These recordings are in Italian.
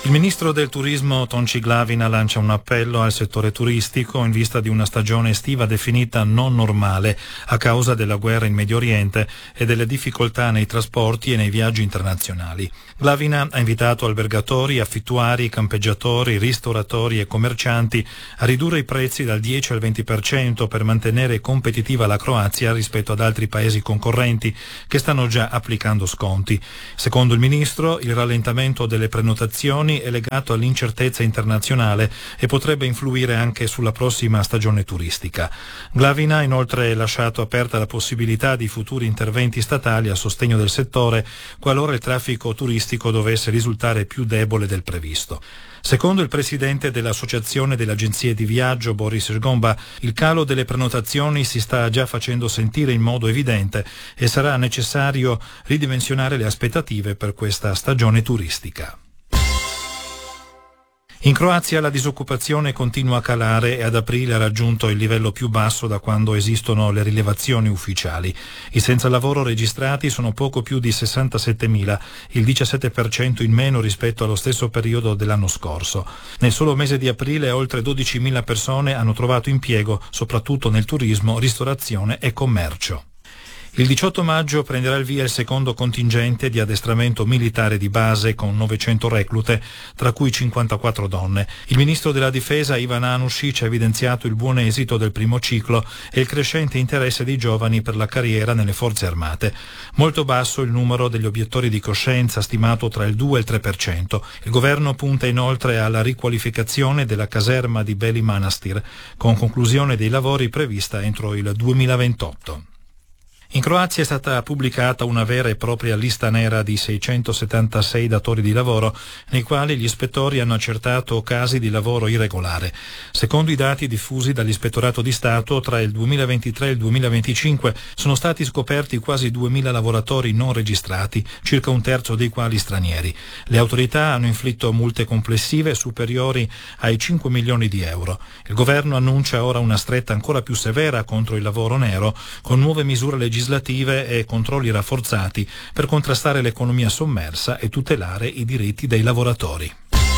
Il ministro del turismo Tonči Glavina lancia un appello al settore turistico in vista di una stagione estiva definita non normale a causa della guerra in Medio Oriente e delle difficoltà nei trasporti e nei viaggi internazionali. Glavina ha invitato albergatori, affittuari, campeggiatori, ristoratori e commercianti a ridurre i prezzi dal 10 al 20% per mantenere competitiva la Croazia rispetto ad altri paesi concorrenti che stanno già applicando sconti. Secondo il ministro, il rallentamento delle prenotazioni è legato all'incertezza internazionale e potrebbe influire anche sulla prossima stagione turistica. Glavina ha inoltre lasciato aperta la possibilità di futuri interventi statali a sostegno del settore qualora il traffico turistico dovesse risultare più debole del previsto. Secondo il presidente dell'Associazione delle agenzie di viaggio, Boris Sgomba, il calo delle prenotazioni si sta già facendo sentire in modo evidente e sarà necessario ridimensionare le aspettative per questa stagione turistica. In Croazia la disoccupazione continua a calare e ad aprile ha raggiunto il livello più basso da quando esistono le rilevazioni ufficiali. I senza lavoro registrati sono poco più di 67.000, il 17% in meno rispetto allo stesso periodo dell'anno scorso. Nel solo mese di aprile oltre 12.000 persone hanno trovato impiego, soprattutto nel turismo, ristorazione e commercio. Il 18 maggio prenderà il via il secondo contingente di addestramento militare di base con 900 reclute, tra cui 54 donne. Il ministro della difesa Ivan Anušić ha evidenziato il buon esito del primo ciclo e il crescente interesse dei giovani per la carriera nelle forze armate. Molto basso il numero degli obiettori di coscienza, stimato tra il 2 e il 3%. Il governo punta inoltre alla riqualificazione della caserma di Beli Manastir, con conclusione dei lavori prevista entro il 2028. In Croazia è stata pubblicata una vera e propria lista nera di 676 datori di lavoro, nei quali gli ispettori hanno accertato casi di lavoro irregolare. Secondo i dati diffusi dall'Ispettorato di Stato, tra il 2023 e il 2025 sono stati scoperti quasi 2.000 lavoratori non registrati, circa un terzo dei quali stranieri. Le autorità hanno inflitto multe complessive superiori ai 5 milioni di euro. Il governo annuncia ora una stretta ancora più severa contro il lavoro nero, con nuove misure legislative e controlli rafforzati per contrastare l'economia sommersa e tutelare i diritti dei lavoratori.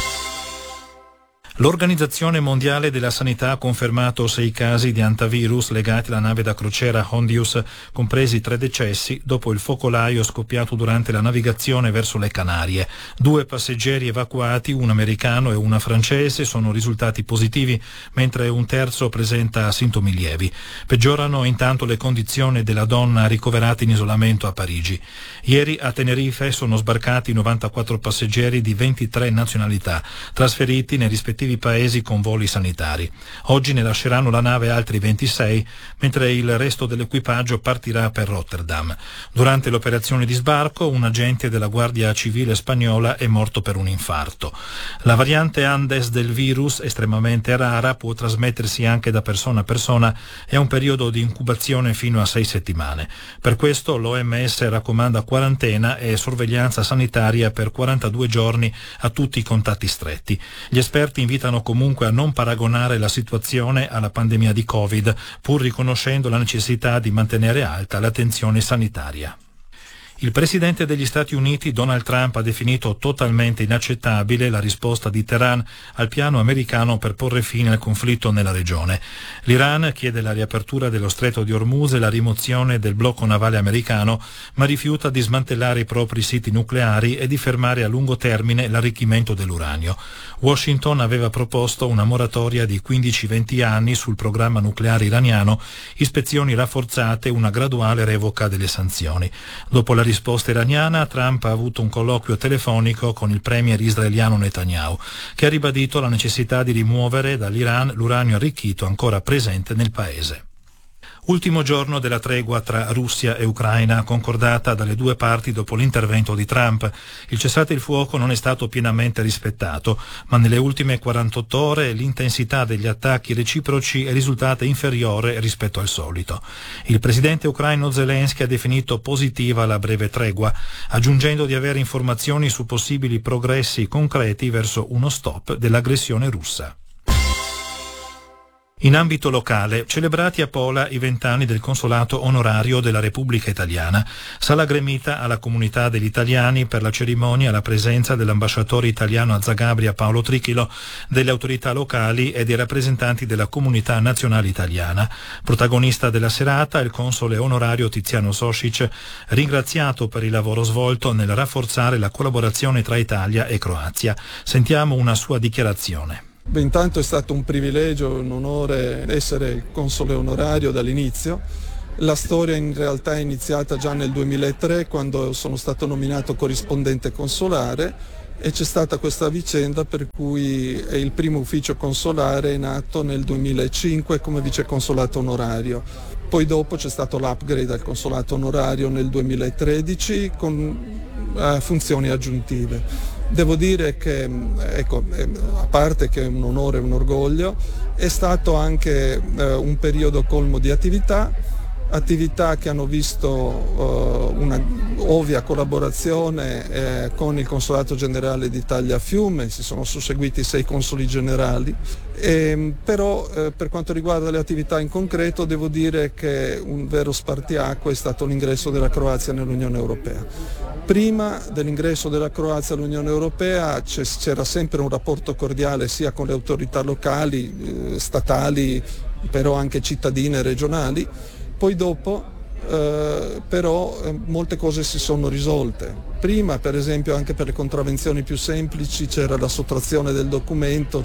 L'Organizzazione Mondiale della Sanità ha confermato 6 casi di antivirus legati alla nave da crociera Hondius, compresi 3 decessi dopo il focolaio scoppiato durante la navigazione verso le Canarie. 2 passeggeri evacuati, un americano e una francese, sono risultati positivi, mentre un terzo presenta sintomi lievi. Peggiorano intanto le condizioni della donna ricoverata in isolamento a Parigi. Ieri a Tenerife sono sbarcati 94 passeggeri di 23 nazionalità, trasferiti nei rispettivi paesi con voli sanitari. Oggi ne lasceranno la nave altri 26, mentre il resto dell'equipaggio partirà per Rotterdam. Durante l'operazione di sbarco, un agente della Guardia Civile spagnola è morto per un infarto. La variante Andes del virus, estremamente rara, può trasmettersi anche da persona a persona e ha un periodo di incubazione fino a 6 settimane. Per questo l'OMS raccomanda quarantena e sorveglianza sanitaria per 42 giorni a tutti i contatti stretti. Gli esperti invitano comunque a non paragonare la situazione alla pandemia di Covid, pur riconoscendo la necessità di mantenere alta l'attenzione sanitaria. Il presidente degli Stati Uniti, Donald Trump, ha definito totalmente inaccettabile la risposta di Teheran al piano americano per porre fine al conflitto nella regione. L'Iran chiede la riapertura dello stretto di Hormuz e la rimozione del blocco navale americano, ma rifiuta di smantellare i propri siti nucleari e di fermare a lungo termine l'arricchimento dell'uranio. Washington aveva proposto una moratoria di 15-20 anni sul programma nucleare iraniano, ispezioni rafforzate e una graduale revoca delle sanzioni. Dopo la risposta iraniana, Trump ha avuto un colloquio telefonico con il premier israeliano Netanyahu, che ha ribadito la necessità di rimuovere dall'Iran l'uranio arricchito ancora presente nel paese. Ultimo giorno della tregua tra Russia e Ucraina, concordata dalle due parti dopo l'intervento di Trump. Il cessate il fuoco non è stato pienamente rispettato, ma nelle ultime 48 ore l'intensità degli attacchi reciproci è risultata inferiore rispetto al solito. Il presidente ucraino Zelensky ha definito positiva la breve tregua, aggiungendo di avere informazioni su possibili progressi concreti verso uno stop dell'aggressione russa. In ambito locale, celebrati a Pola i 20 anni del consolato onorario della Repubblica Italiana. Sala gremita alla comunità degli italiani per la cerimonia alla presenza dell'ambasciatore italiano a Zagabria Paolo Trichilo, delle autorità locali e dei rappresentanti della comunità nazionale italiana. Protagonista della serata il console onorario Tiziano Sosic, ringraziato per il lavoro svolto nel rafforzare la collaborazione tra Italia e Croazia. Sentiamo una sua dichiarazione. Intanto è stato un privilegio, un onore essere il console onorario dall'inizio. La storia in realtà è iniziata già nel 2003 quando sono stato nominato corrispondente consolare e c'è stata questa vicenda per cui il primo ufficio consolare è nato nel 2005 come viceconsolato onorario. Poi dopo c'è stato l'upgrade al consolato onorario nel 2013 con funzioni aggiuntive. Devo dire che, a parte che è un onore e un orgoglio, è stato anche un periodo colmo di attività che hanno visto una ovvia collaborazione con il Consolato Generale d'Italia a Fiume, si sono susseguiti 6 consoli generali, però per quanto riguarda le attività in concreto devo dire che un vero spartiacque è stato l'ingresso della Croazia nell'Unione Europea. Prima dell'ingresso della Croazia all'Unione Europea c'era sempre un rapporto cordiale sia con le autorità locali, statali, però anche cittadine e regionali. Poi dopo però molte cose si sono risolte. Prima per esempio anche per le contravvenzioni più semplici c'era la sottrazione del documento,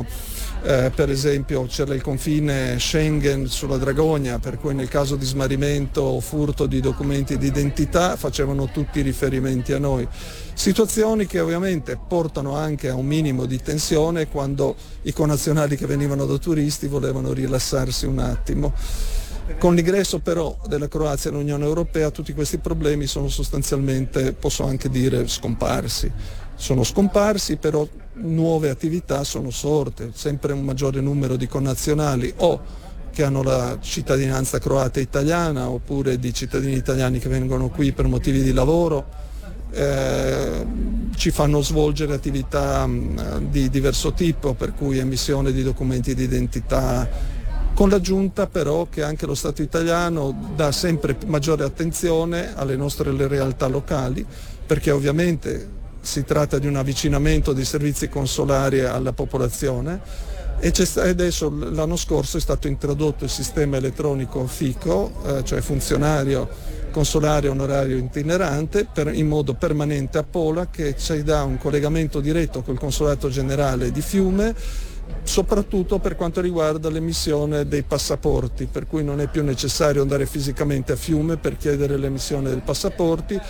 per esempio c'era il confine Schengen sulla Dragonia, per cui nel caso di smarrimento o furto di documenti di identità facevano tutti riferimenti a noi. Situazioni che ovviamente portano anche a un minimo di tensione quando i connazionali che venivano da turisti volevano rilassarsi un attimo. Con l'ingresso però della Croazia all'Unione Europea tutti questi problemi sono sostanzialmente, posso anche dire, scomparsi. Sono scomparsi, però nuove attività sono sorte, sempre un maggiore numero di connazionali o che hanno la cittadinanza croata italiana oppure di cittadini italiani che vengono qui per motivi di lavoro, ci fanno svolgere attività di diverso tipo, per cui emissione di documenti di identità, con l'aggiunta però che anche lo Stato italiano dà sempre maggiore attenzione alle nostre realtà locali, perché ovviamente si tratta di un avvicinamento dei servizi consolari alla popolazione e adesso l'anno scorso è stato introdotto il sistema elettronico FICO, cioè funzionario consolare onorario itinerante in modo permanente a Pola, che ci dà un collegamento diretto col Consolato Generale di Fiume, soprattutto per quanto riguarda l'emissione dei passaporti, per cui non è più necessario andare fisicamente a Fiume per chiedere l'emissione dei passaporti,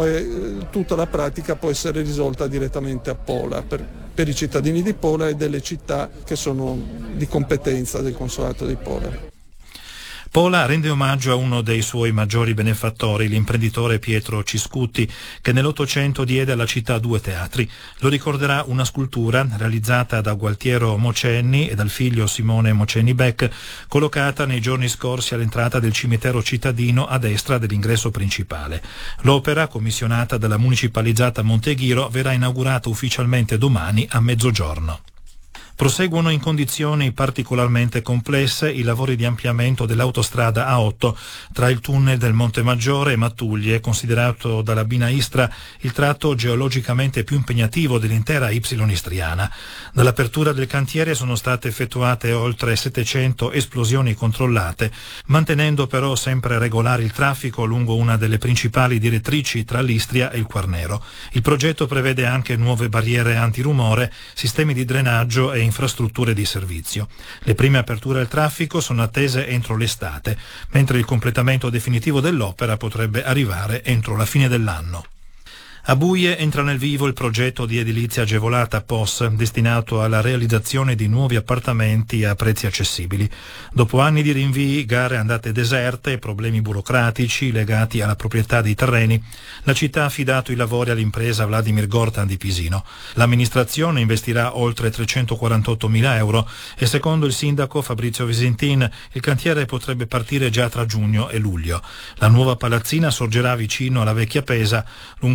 tutta la pratica può essere risolta direttamente a Pola per i cittadini di Pola e delle città che sono di competenza del Consolato di Pola. Pola rende omaggio a uno dei suoi maggiori benefattori, l'imprenditore Pietro Ciscutti, che nell'Ottocento diede alla città 2 teatri. Lo ricorderà una scultura realizzata da Gualtiero Mocenni e dal figlio Simone Mocenni Beck, collocata nei giorni scorsi all'entrata del cimitero cittadino a destra dell'ingresso principale. L'opera, commissionata dalla municipalizzata Monteghiro, verrà inaugurata ufficialmente domani a mezzogiorno. Proseguono in condizioni particolarmente complesse i lavori di ampliamento dell'autostrada A8 tra il tunnel del Monte Maggiore e Mattuglie, considerato dalla Binaistra il tratto geologicamente più impegnativo dell'intera Y istriana. Dall'apertura del cantiere sono state effettuate oltre 700 esplosioni controllate, mantenendo però sempre regolare il traffico lungo una delle principali direttrici tra l'Istria e il Quarnero. Il progetto prevede anche nuove barriere antirumore, sistemi di drenaggio e infrastrutture di servizio. Le prime aperture al traffico sono attese entro l'estate, mentre il completamento definitivo dell'opera potrebbe arrivare entro la fine dell'anno. A Buie entra nel vivo il progetto di edilizia agevolata POS, destinato alla realizzazione di nuovi appartamenti a prezzi accessibili. Dopo anni di rinvii, gare andate deserte e problemi burocratici legati alla proprietà dei terreni, la città ha affidato i lavori all'impresa Vladimir Gortan di Pisino. L'amministrazione investirà oltre 348.000 euro e secondo il sindaco Fabrizio Visentin il cantiere potrebbe partire già tra giugno e luglio. La nuova palazzina sorgerà vicino alla vecchia Pesa, lungo la strada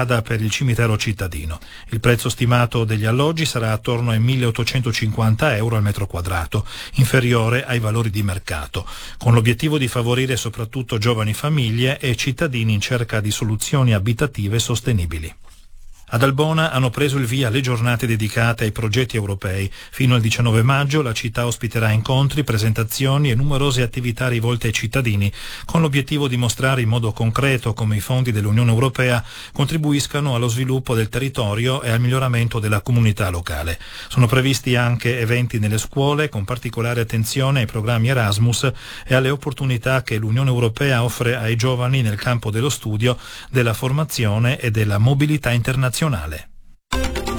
strada per il cimitero cittadino. Il prezzo stimato degli alloggi sarà attorno ai 1.850 euro al metro quadrato, inferiore ai valori di mercato, con l'obiettivo di favorire soprattutto giovani famiglie e cittadini in cerca di soluzioni abitative sostenibili. Ad Albona hanno preso il via le giornate dedicate ai progetti europei. Fino al 19 maggio la città ospiterà incontri, presentazioni e numerose attività rivolte ai cittadini, con l'obiettivo di mostrare in modo concreto come i fondi dell'Unione Europea contribuiscano allo sviluppo del territorio e al miglioramento della comunità locale. Sono previsti anche eventi nelle scuole, con particolare attenzione ai programmi Erasmus e alle opportunità che l'Unione Europea offre ai giovani nel campo dello studio, della formazione e della mobilità internazionale.